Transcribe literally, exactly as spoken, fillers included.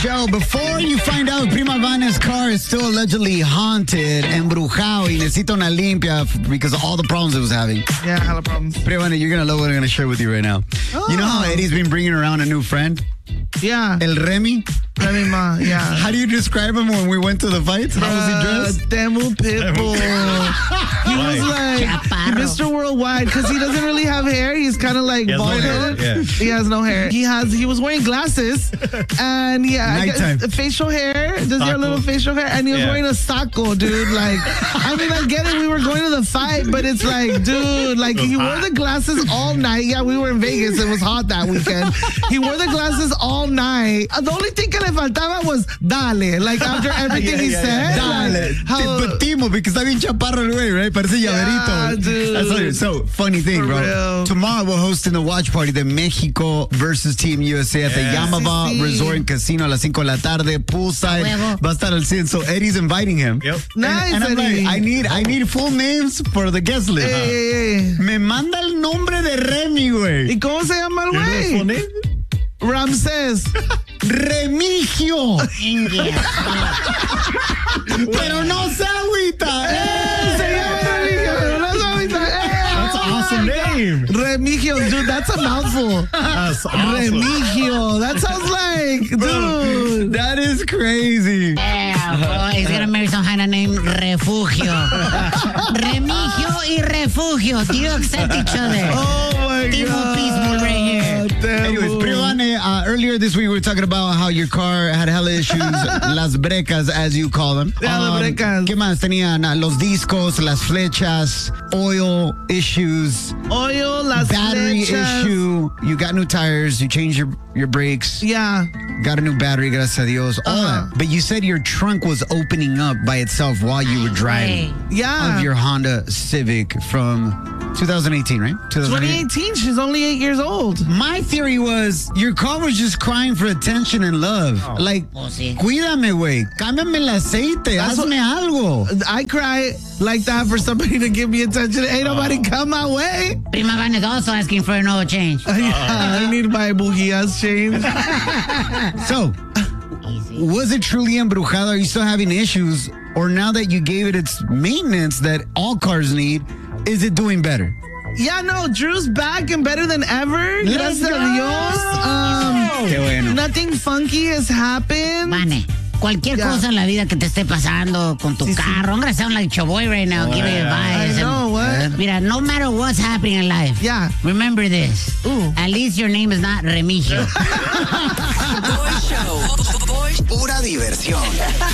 Joe, before you find out Prima Vanna's car is still allegedly haunted, embrujado, y necesita una limpia because of all the problems it was having. Yeah, hella problems. Prima Vanna, you're going to love what I'm going to share with you right now. Oh. You know how Eddie's been bringing around a new friend? Yeah. El Remy? Remy Ma, yeah. How do you describe him when we went to the fights? How was he dressed? Uh, Demo Pitbull. He was like Chaparro. Mister Worldwide because he doesn't really have hair. He's kind of like He has no bald hair, headed. yeah. He has no hair. He has. He was wearing glasses, and yeah, I Nighttime. guess facial hair. Does he have Saco. little facial hair? And he was Yeah. wearing a saco, dude. Like, I mean, I get it. We were going to the fight, but it's like, dude, like he wore the glasses all night. Yeah, we were in Vegas. It was hot that weekend. He wore the glasses all night. Uh, The only thing que le faltaba was dale. Like after everything Yeah, he yeah, said, Dale. like, how- But Timo, because está bien chaparro el güey, right? Parece llaverito. dude. That's what, so, funny thing, For bro. real. Tomorrow we're hosting the watch party, the Mexico versus Team U S A at the Yeah. Yamaba Sí, sí. Resort and Casino a las cinco de la tarde, poolside. Huevo. Va a estar al cien. So Eddie's inviting him. Yep. Nice, And, and I'm Eddie. like, I need, I need full names for the guest list. Hey, hey, hey. Me manda el nombre de Remy, güey. ¿Y cómo se llama el You know his full güey? name? Ramsés. Remigio. India. Pero no se agüita. ¡Eh! Se llama Remigio, pero no se ahorita. That's an awesome name. Remigio, dude, that's a mouthful. That's awesome. Remigio. That sounds like, dude. That is crazy. Yeah, boy, he's gonna marry some kind of name, Refugio. Remigio y Refugio. Do you accept each other? Oh my Timo God. Peaceful right here. Anyways, Privane, uh, earlier this week we were talking about how your car had hella issues, las brecas as you call them. Yeah, las brecas. ¿Qué más? Tenían uh, los discos, las flechas, oil issues, Oil, las battery flechas. issue. You got new tires, you changed your, your brakes, Yeah. got a new battery, gracias a Dios, all Uh-huh. that. But you said your trunk was opening up by itself while you were driving Hey. Yeah. of your Honda Civic from twenty eighteen, right? twenty eighteen, she's only eight years old. My theory was your car was just crying for attention and love. Like, Oh, sí. cuídame, güey. Cámbiame el aceite. That's Hazme algo. I cry like that for somebody to give me attention. Ain't nobody come my way. Prima Vanna is also asking for an oil change. Yeah, I need my bujías changed. So, Easy. was it truly embrujado? Are you still having issues? Or now that you gave it its maintenance that all cars need, is it doing better? Yeah, no, Drew's back and better than ever. Let's Gracias a go. Dios. Um, Qué bueno. nothing funky has happened. Vane, cualquier Yeah. cosa en la vida que te esté pasando con tu Sí, sí. carro. I'm gonna sound like Choboy right now, giving advice. I know, what? Mira, no matter what's happening in life, Yeah. remember this. Ooh. At least your name is not Remigio. Boy Show. Boy- Pura diversión.